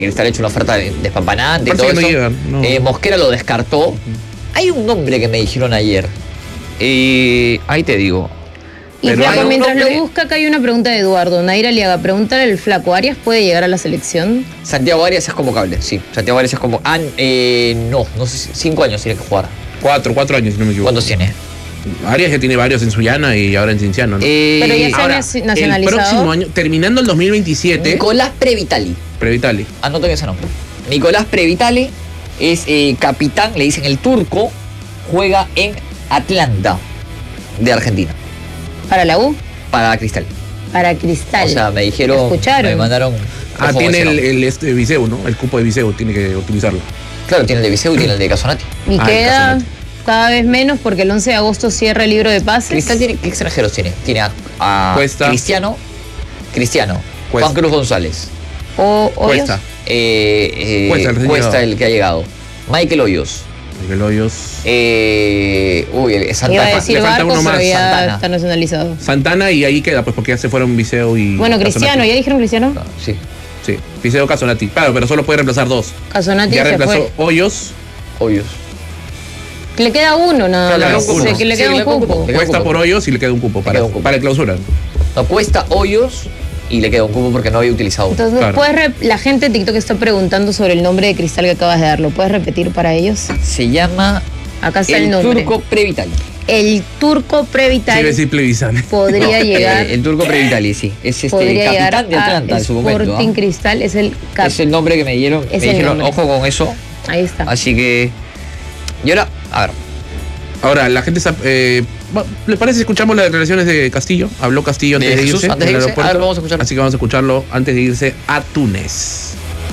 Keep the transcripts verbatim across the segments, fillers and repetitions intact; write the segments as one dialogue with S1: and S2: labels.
S1: Cristal ha hecho una oferta despampanante y todo
S2: no
S1: eso.
S2: Llega, no.
S1: eh, Mosquera lo descartó. Uh-huh. Hay un nombre que me dijeron ayer. Eh, ahí te digo.
S3: Y
S1: Pero
S3: Flaco, mientras
S1: nombre...
S3: lo busca, acá hay una pregunta de Eduardo. Naira Liaga, preguntar al Flaco, ¿Arias puede llegar a la selección?
S1: Santiago Arias es convocable, sí. Santiago Arias es como... Ah, eh, no, no sé, cinco años tiene que jugar.
S2: Cuatro, cuatro años, si no me equivoco.
S1: ¿Cuántos tiene?
S2: Arias ya tiene varios en Sullana y ahora en Cinciano, ¿no?
S3: Eh, Pero ya se ha nacionalizado.
S2: El próximo año, terminando el dos mil veintisiete...
S1: Nicolás Previtali.
S2: Previtali.
S1: Anoten ese nombre. Nicolás Previtali es eh, capitán, le dicen el turco, juega en Atlanta, de Argentina.
S3: ¿Para la U?
S1: Para Cristal.
S3: Para Cristal.
S1: O sea, me dijeron...
S3: ¿Escucharon?
S1: Me mandaron...
S2: Ah, tiene el, el este Viseu, ¿no? El cupo de Viseu, tiene que utilizarlo.
S1: Claro, tiene el de Viseu y tiene el de Casonati.
S3: Y
S2: ah,
S3: queda cada vez menos porque el once de agosto cierra el libro de pases.
S1: Cristal tiene... ¿Qué extranjeros tiene? Tiene a, a
S2: Cuesta.
S1: Cristiano, Cristiano,
S2: Cuesta.
S1: Juan Cruz González.
S3: O Hoyos.
S2: Cuesta.
S1: Eh, eh,
S2: Cuesta, el,
S1: Cuesta el que ha llegado. Michael Hoyos.
S2: Michael Hoyos.
S1: Eh, uy, el Santana.
S3: Iba a decir
S2: Le falta
S3: Barcos,
S2: uno más.
S3: pero ya
S1: Santana.
S3: está nacionalizado.
S2: Santana y ahí queda, pues porque ya se fueron Viseu y...
S3: Bueno, Cristiano,
S2: Casonati.
S3: ¿ya dijeron Cristiano?
S1: No, sí.
S2: Sí, Viseu Casonati. Claro, pero solo puede reemplazar dos.
S3: Casonati
S2: Ya
S3: se
S2: reemplazó
S3: fue.
S2: Hoyos.
S1: Hoyos.
S3: Le queda uno nada
S1: Claro,
S3: más.
S1: uno.
S3: O sea, que le
S1: Sí,
S3: queda
S1: le
S3: un
S1: queda un
S3: cupo.
S1: cupo. Le queda
S2: Cuesta
S1: un cupo.
S2: por Hoyos y le queda un cupo para,
S1: queda un cupo.
S2: para el clausura.
S1: No, Cuesta Hoyos y le queda un cupo porque no había utilizado uno.
S3: Entonces,
S2: Claro.
S3: ¿puedes rep- la gente de TikTok está preguntando sobre el nombre de Cristal que acabas de dar. ¿Lo puedes repetir para ellos?
S1: Se llama
S3: Acá está el,
S1: el
S3: nombre.
S1: turco Previtali.
S3: El turco
S2: Sí,
S3: Previtali
S2: iba a decir Plebisane.
S3: podría
S1: No,
S3: llegar.
S1: eh, el turco Previtali, sí. Es este
S3: podría llegar
S1: capitán de Atlanta
S3: a
S1: en su momento.
S3: Sporting
S1: ¿ah?
S3: Cristal. Es el cap.
S1: Es el nombre que me dieron.
S3: Es
S1: me
S3: el
S1: dijeron,
S3: nombre.
S1: ojo con eso.
S3: Ahí está.
S1: Así que. Y ahora, a ver.
S2: Ahora, la gente está... Eh, ¿les parece si escuchamos las declaraciones de Castillo? Habló Castillo antes
S1: ¿De
S2: de,
S1: Jesús,
S2: irse
S1: antes de
S2: en el
S1: irse?
S2: aeropuerto.
S1: A ver, vamos a escucharlo.
S2: Así que vamos a escucharlo antes de irse a Túnez.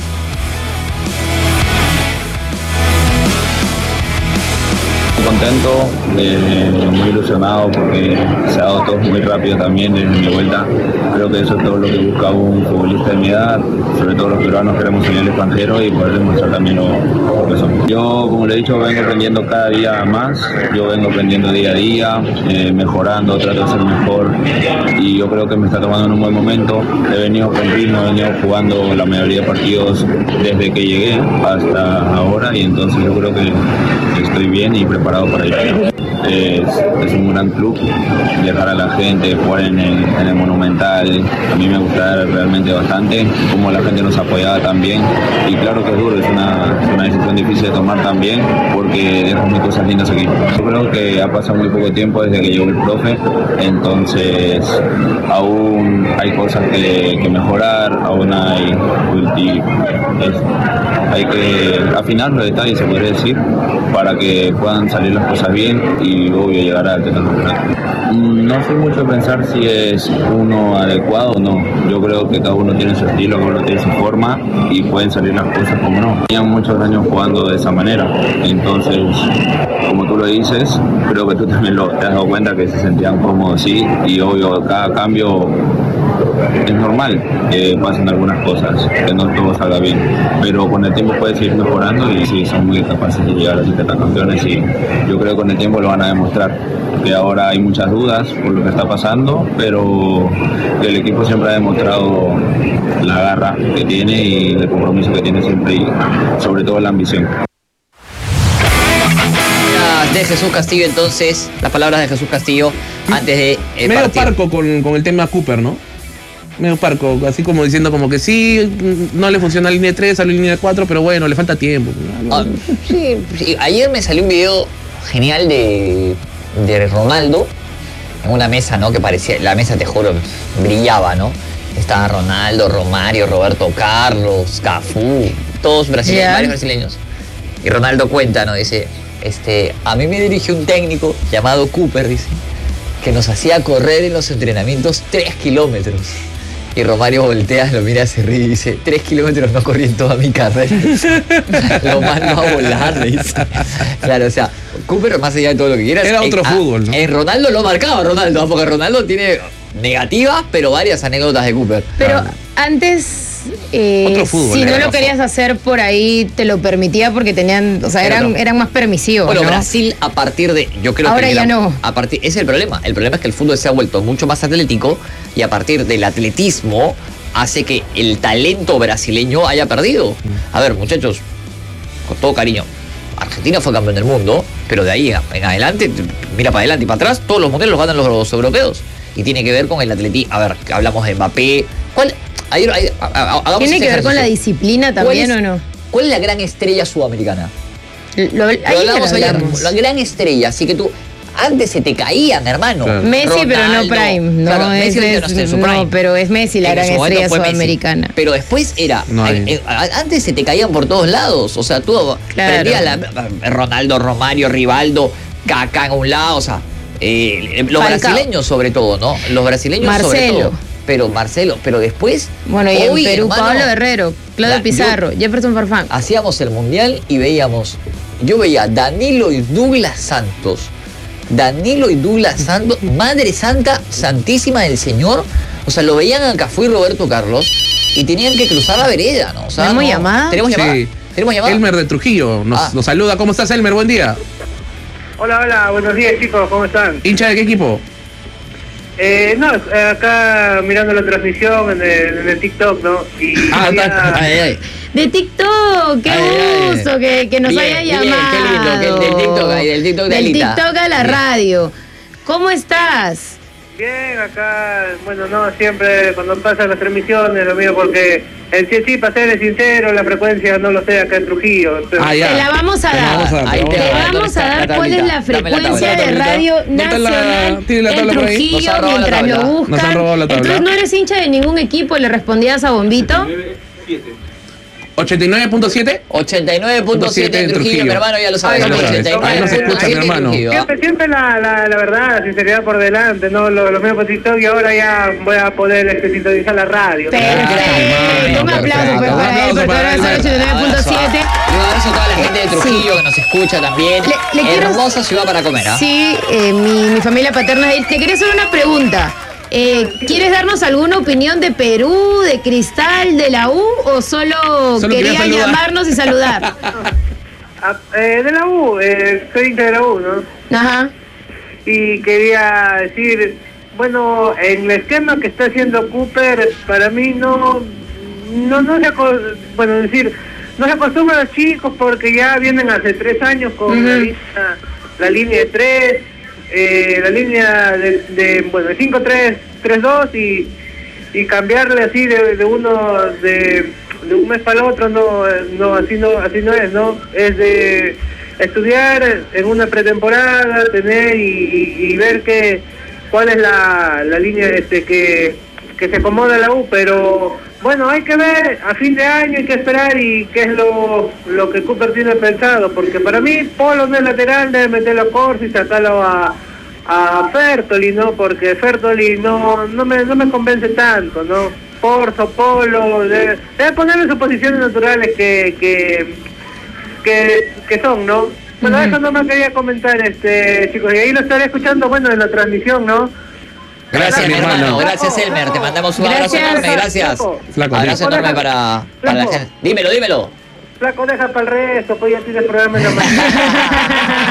S4: Contento, eh, muy ilusionado porque se ha dado todo muy rápido también desde mi vuelta. Creo que eso es todo lo que busca un futbolista de mi edad, sobre todo los peruanos queremos salir al extranjero y poder demostrar también lo, lo que somos. Yo, como le he dicho, vengo aprendiendo cada día más, yo vengo aprendiendo día a día, eh, mejorando, trato de ser mejor y yo creo que me está tomando en un buen momento. He venido con ritmo, he venido jugando la mayoría de partidos desde que llegué hasta ahora y entonces yo creo que estoy bien y preparado para ir. Es, es un gran club, dejar a la gente, jugar en el, en el Monumental, a mí me gusta realmente bastante, como la gente nos apoyaba también, y claro que es duro, es una, es una decisión difícil de tomar también, porque dejas muy cosas lindas aquí. Yo creo que ha pasado muy poco tiempo desde que llegó el profe, entonces aún hay cosas que, que mejorar, aún hay, es, hay que afinar los detalles, se podría decir, para que puedan salir las cosas bien y obvio llegar a alto campeonato. No soy mucho de pensar si es uno adecuado o no. Yo creo que cada uno tiene su estilo, cada uno tiene su forma y pueden salir las cosas como no. Tenían muchos años jugando de esa manera, entonces, como tú lo dices, creo que tú también lo, te has dado cuenta que se sentían cómodos, sí, y obvio cada cambio es normal que pasen algunas cosas, que no todo salga bien, pero con el tiempo puedes ir mejorando y sí, son muy capaces de llegar a ser campeones y yo creo que con el tiempo lo van a demostrar, que ahora hay muchas dudas por lo que está pasando, pero el equipo siempre ha demostrado la garra que tiene y el compromiso que tiene siempre y sobre todo la ambición.
S1: De Jesús Castillo, entonces, las palabras de Jesús Castillo antes de eh,
S2: Medio
S1: partir.
S2: parco con, con el tema Cooper, ¿no? Medio parco, así como diciendo como que sí, no le funciona la línea tres, sale la línea cuatro, pero bueno, le falta tiempo.
S1: Ah, sí, sí, ayer me salió un video genial de, de Ronaldo en una mesa, ¿no? Que parecía, la mesa, te juro, brillaba, ¿no? Estaba Ronaldo, Romario, Roberto Carlos, Cafú, todos brasileños,
S3: Yeah.
S1: varios brasileños. Y Ronaldo cuenta, ¿no? Dice, este, a mí me dirigió un técnico llamado Cooper, dice, que nos hacía correr en los entrenamientos tres kilómetros. Y Romario voltea, lo mira, se ríe y dice, tres kilómetros no corrí en toda mi carrera. Lo mando a volar, le dice. Claro, o sea, Cooper, más allá de todo lo que quieras.
S2: Era otro
S1: en,
S2: fútbol, ¿no?
S1: En Ronaldo lo marcaba Ronaldo, porque Ronaldo tiene negativas, pero varias anécdotas de Cooper.
S3: Pero antes, eh,
S2: Otro fútbol,
S3: si no
S2: era
S3: lo
S2: otro.
S3: querías hacer por ahí, te lo permitía porque tenían, o sea,
S1: Pero
S3: eran,
S1: no.
S3: eran más permisivos.
S1: Bueno,
S3: ¿no?
S1: Brasil a partir de, yo creo
S3: Ahora
S1: que
S3: ya
S1: la-
S3: no.
S1: a partir, ese es el problema. El problema es que el fútbol se ha vuelto mucho más atlético y a partir del atletismo hace que el talento brasileño haya perdido. A ver, muchachos, con todo cariño, Argentina fue campeón del mundo, pero de ahí en adelante, mira para adelante y para atrás, todos los mundiales los ganan los, los europeos. Y tiene que ver con el atletismo. A ver, hablamos de Mbappé. ¿Cuál? Hay, hay, hagamos
S3: ¿Tiene
S1: este
S3: que ver con
S1: ejercicio.
S3: la disciplina también
S1: es,
S3: o no?
S1: ¿Cuál es la gran estrella sudamericana?
S3: Lo, ahí
S1: Lo hablamos
S3: lo
S1: ayer,
S3: hablamos.
S1: la gran estrella, así que tú, antes se te caían, hermano.
S2: Claro.
S3: Messi,
S1: Ronaldo,
S3: pero no Prime. No,
S1: claro,
S3: es,
S1: Messi ahorita no
S3: es-
S1: está en su
S3: no,
S1: prime.
S3: pero es Messi la
S1: En
S3: gran
S1: su momento
S3: estrella
S1: fue Messi.
S3: sudamericana.
S1: Pero después era.
S2: No hay.
S1: eh, eh, antes se te caían por todos lados. O sea, tú
S3: Claro.
S1: prendías la, Ronaldo, Romario, Rivaldo, Kaká en un lado. O sea, eh, los
S3: Falcao.
S1: brasileños sobre todo, ¿no? Los brasileños sobre
S3: Marcelo.
S1: todo. Pero Marcelo, pero después.
S3: Bueno, y
S1: hoy,
S3: en Perú,
S1: hermano,
S3: Pablo Herrero, Claudio
S1: la-
S3: Pizarro, Jefferson Farfán.
S1: hacíamos el mundial y veíamos, yo veía a Danilo y Douglas Santos, Danilo y Douglas Santos, Madre Santa, Santísima del Señor, o sea, lo veían a Cafú y Roberto Carlos y tenían que cruzar la vereda, ¿no? O sea,
S3: ¿Tenemos
S1: no-
S3: llamada?
S1: ¿Tenemos llamada?
S2: Sí.
S1: ¿Tenemos llamada?
S2: Elmer de Trujillo nos,
S1: Ah.
S2: nos saluda. ¿Cómo estás, Elmer? Buen día.
S5: Hola, hola, buenos días chicos, ¿cómo están?
S2: ¿Hincha de qué equipo?
S5: Eh, no, eh, acá mirando la transmisión en el, en el TikTok, ¿no? Y
S2: Ah,
S5: quería-
S2: está-
S1: Ay, ay.
S3: De TikTok, qué
S1: Ay, ay.
S3: gusto que, que nos
S1: Bien,
S3: haya
S1: bien, qué
S3: llamado.
S1: lindo, que del TikTok, ahí, del TikTok de
S3: Del
S1: Alita.
S3: TikTok a la
S1: Bien.
S3: radio. ¿Cómo estás?
S5: Bien, acá, bueno, no, siempre cuando pasan las transmisiones lo mío porque el sí, sí, para ser sincero, la frecuencia no lo sé acá en Trujillo. Entonces,
S2: Ah, ya.
S3: Te la vamos a
S2: Te la
S3: dar.
S2: vamos a dar,
S1: Ahí
S2: te
S1: te
S2: la
S3: Te
S2: vamos a dar.
S3: vamos a
S1: la
S3: dar
S1: tablita.
S3: cuál es la
S1: Dame la
S3: frecuencia
S1: tablita.
S3: de Radio
S2: ¿Dónde está la-
S3: Nacional
S2: tiene la
S3: en
S2: tabla por ahí?
S3: Trujillo
S1: Nos han robado la
S3: mientras
S1: tabla.
S3: lo buscan.
S2: Nos han robado la tabla.
S3: Entonces no eres hincha de ningún equipo, le respondías a Bombito.
S2: ochenta y nueve punto siete.
S1: ochenta y nueve punto siete en Trujillo, mi hermano, ya lo sabes.
S5: Ahí lo sabes.
S1: ochenta y nueve
S2: Ahí nos escucha,
S1: punto siete
S2: mi
S1: en
S2: hermano.
S1: Trujillo, ¿ah?
S5: Siempre, siempre la, la, la verdad, la sinceridad por delante, ¿no? Lo, lo mío por TikTok y ahora ya voy a poder este, sintonizar la radio.
S3: Perfecto.
S2: hermano,
S3: Un aplauso pues,
S2: perfecto.
S3: para
S2: Un
S3: él,
S2: aplauso
S3: porque
S2: para
S3: ahora
S2: él.
S3: es el ochenta y nueve punto siete.
S1: Y un abrazo a toda la gente de Trujillo
S3: Sí.
S1: que nos escucha también.
S3: Le- le quiero-
S1: Hermosa ciudad para comer, ¿ah?
S3: Sí, eh, mi, mi familia paterna. Te quería hacer una pregunta. Eh, ¿Quieres darnos alguna opinión de Perú, de Cristal, de la U o solo,
S2: Solo quería
S3: querías
S2: saludar.
S3: llamarnos y saludar?
S5: Ah, eh, de la U, eh, soy hincha de la U, ¿no?
S3: Ajá.
S5: Y quería decir, bueno, en el esquema que está haciendo Cooper, para mí no, no, no se, aco- bueno, decir, no se acostumbran los chicos porque ya vienen hace tres años con la,
S3: Ujú.
S5: línea, la línea de tres, eh, la línea de, de bueno, de cinco tres, tres dos y, y cambiarle así de, de uno de, de un mes para el otro, no, no, así no, así no es, ¿no? Es de estudiar en una pretemporada, tener y, y, y ver que cuál es la, la línea este que, que se acomoda a la U, pero bueno, hay que ver a fin de año, hay que esperar y qué es lo, lo que Cooper tiene pensado, porque para mí Polo no es lateral, debe meterlo a Corsi y sacarlo a, a Fertoli, ¿no? Porque Fertoli no, no, me, no me convence tanto, ¿no? Corso, Polo, debe, debe ponerle sus posiciones naturales que, que, que, que son, ¿no? Bueno,
S3: Ujú.
S5: eso no me quería comentar, este chicos, y ahí lo estaré escuchando, bueno, en la transmisión, ¿no?
S2: Gracias, mi
S1: hermano.
S2: hermano.
S1: Gracias, Elmer. Te mandamos un
S3: Gracias.
S1: abrazo enorme. Gracias.
S5: Flaco.
S2: Flaco,
S1: Abrazo
S5: Flaco.
S1: enorme para, para la
S5: Flaco.
S1: gente. Dímelo, dímelo.
S5: Flaco, deja para el resto, pues ya tiene programa en la mañana.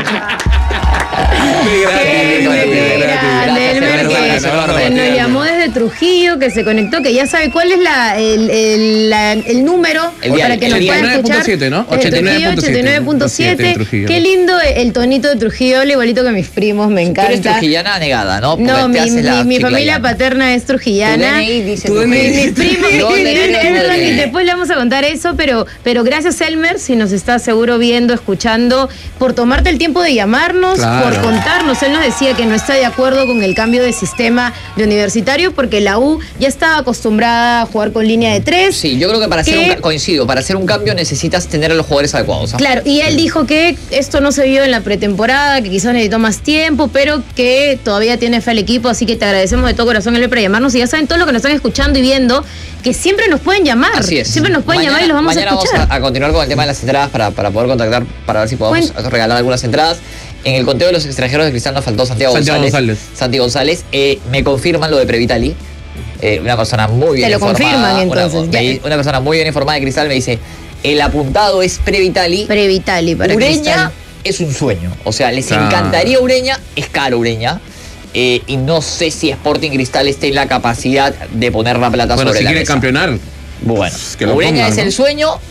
S2: Qué
S3: Qué
S2: grande,
S3: grande,
S2: qué grande.
S3: Elmer, que,
S2: Gracias, hermano.
S3: que nos llamó desde Trujillo, que se conectó, que ya sabe cuál es la, el, el, la- el número
S1: El dial,
S3: para que
S1: el
S3: nos
S1: dial.
S3: pueda escuchar.
S2: ochenta y nueve punto siete, ¿no?
S3: Desde Trujillo, ochenta y nueve punto siete.
S2: en Trujillo.
S3: Qué lindo el tonito de Trujillo, habla igualito que mis primos, me
S1: Tú eres
S3: encanta.
S1: trujillana negada, ¿no? Porque
S3: No,
S1: te
S3: mi,
S1: haces la
S3: mi, mi familia
S1: chiclayana.
S3: paterna es
S1: Tu
S3: trujillana.
S1: D N I dice
S2: Tu D N I.
S1: Trujillo.
S3: Mis primos,
S1: ¿Dónde
S3: es
S1: tienes
S3: verdad
S1: tu D N I?
S3: que después le vamos a contar eso, pero, pero gracias Elmer, si nos está seguro viendo, escuchando, por tomarte el tiempo de llamarnos,
S2: Claro.
S3: por contarnos. Él nos decía que no está de acuerdo con el cambio de sistema de universitario porque la U ya estaba acostumbrada a jugar con línea de tres.
S1: Sí, yo creo que para hacer un
S3: ¿Qué?
S1: ca- coincido, para hacer un cambio necesitas tener a los jugadores adecuados. ¿ah?
S3: Claro, y él dijo que esto no se vio en la pretemporada, que quizás necesitó más tiempo, pero que todavía tiene fe al equipo, así que te agradecemos de todo corazón, Elmer, para llamarnos. Y ya saben, todos los que nos están escuchando y viendo, que siempre nos pueden llamar.
S1: Así es.
S3: Siempre nos pueden
S1: Mañana-
S3: llamar y los vamos a
S1: mañana
S3: escuchar.
S1: vamos a, a continuar con el tema de las entradas para, para poder contactar, para ver si podemos
S3: Cuen-
S1: regalar algunas entradas. En el conteo de los extranjeros de Cristal nos faltó Santiago,
S2: Santiago
S1: González.
S2: González.
S1: Santi González. Eh, me confirman lo de Previtali. Eh, una persona muy bien
S3: Te lo
S1: informada.
S3: confirman,
S1: una-
S3: entonces,
S1: me-
S3: ya.
S1: Una, persona muy bien informada de Cristal me dice, el apuntado es Previtali.
S3: Previtali para
S1: Ureña
S3: Cristal.
S1: es un sueño. O sea, les
S2: Claro.
S1: encantaría Ureña, es caro Ureña. eh, y no sé si Sporting Cristal esté en la capacidad de poner la plata
S2: Bueno,
S1: sobre
S2: si
S1: la
S2: quiere
S1: mesa.
S2: campeonar.
S1: Bueno,
S2: que lo
S1: Ureña
S2: pongan,
S1: es
S2: ¿no?
S1: el sueño,